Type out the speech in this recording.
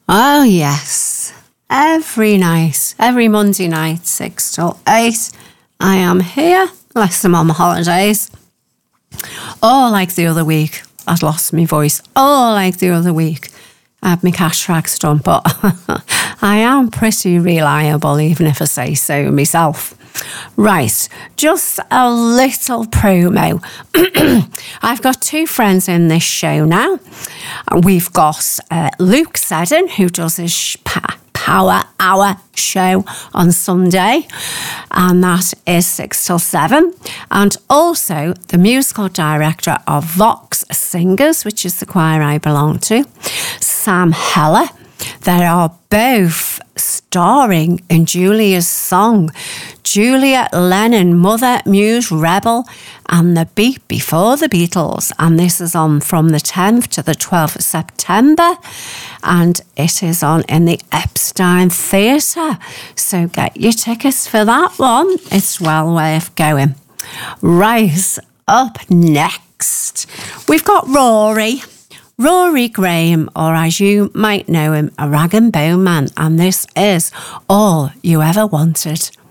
Oh, yes. Every night, every Monday night, 6 till 8, I am here, unless I'm on the holidays. Or like the other week, I'd lost my voice. Or like the other week, I had my cash tracks done. But I am pretty reliable, even if I say so myself. Right, just a little promo. I've got two friends in this show now. We've got Luke Seddon, who does his Power Hour show on Sunday, and that is 6 till 7. And also the musical director of Vox Singers, which is the choir I belong to, Sam Heller. They are both starring in Julia's song, Julia Lennon, Mother, Muse, Rebel, and The Beat Before the Beatles. And this is on from the 10th to the 12th of September. And it is on in the Epstein Theatre. So get your tickets for that one. It's well worth going. Right, up next, we've got Rory Graham, or as you might know him, a rag and bone man, and this is All You Ever Wanted.